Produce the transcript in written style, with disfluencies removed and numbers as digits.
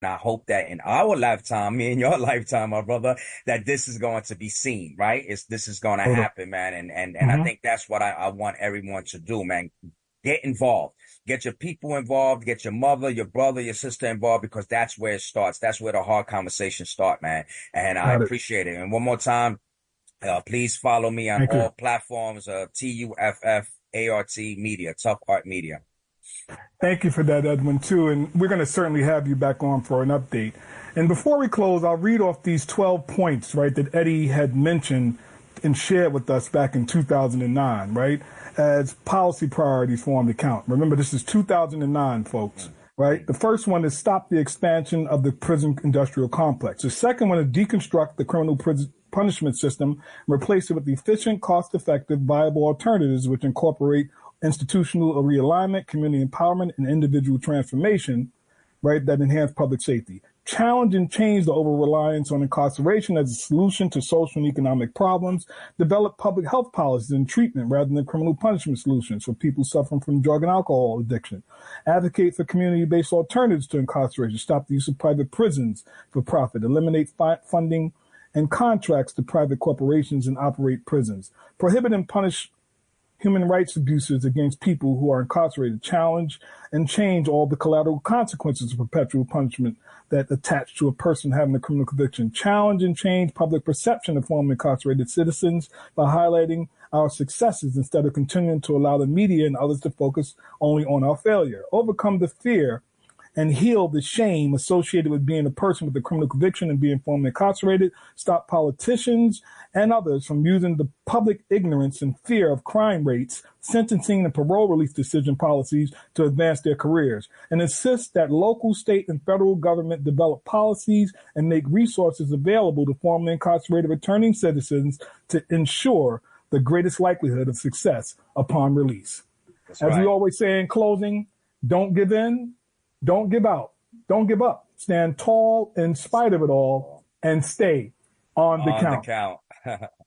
I hope that in our lifetime, me and your lifetime, my brother, that this is going to be seen, right? This is going to Totally. happen, man. And I Hmm. think that's what I want everyone to do, man. Get involved. Get your people involved. Get your mother, your brother, your sister involved because that's where it starts. That's where the hard conversations start, man. And I Got it. appreciate it. And one more time, please follow me on Thank you. all platforms, TUFFART Media, Tough Art Media. Thank you for that, Edwin, too. And we're going to certainly have you back on for an update. And before we close, I'll read off these 12 points, right, that Eddie had mentioned and shared with us back in 2009, right, as policy priorities for him to count. Remember, this is 2009, folks, right? The first one is stop the expansion of the prison industrial complex. The second one is deconstruct the criminal prison punishment system and replace it with efficient, cost-effective, viable alternatives which incorporate institutional realignment, community empowerment, and individual transformation, right, that enhance public safety. Challenge and change the over-reliance on incarceration as a solution to social and economic problems. Develop public health policies and treatment rather than criminal punishment solutions for people suffering from drug and alcohol addiction. Advocate for community-based alternatives to incarceration. Stop the use of private prisons for profit. Eliminate funding and contracts to private corporations and operate prisons. Prohibit and punish human rights abuses against people who are incarcerated. Challenge and change all the collateral consequences of perpetual punishment that attach to a person having a criminal conviction. Challenge and change public perception of former incarcerated citizens by highlighting our successes instead of continuing to allow the media and others to focus only on our failure. Overcome the fear and heal the shame associated with being a person with a criminal conviction and being formerly incarcerated. Stop politicians and others from using the public ignorance and fear of crime rates, sentencing, and parole release decision policies to advance their careers. And insist that local, state, and federal government develop policies and make resources available to formerly incarcerated returning citizens to ensure the greatest likelihood of success upon release. That's As we right. always say in closing, don't give in, don't give out. Don't give up. Stand tall in spite of it all and stay on the On the count. count.